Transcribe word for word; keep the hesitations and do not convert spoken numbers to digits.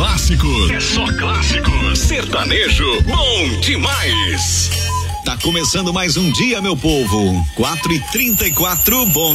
clássicos. É só clássicos. Sertanejo, bom demais. Tá começando mais um dia, meu povo. quatro e trinta e quatro, bom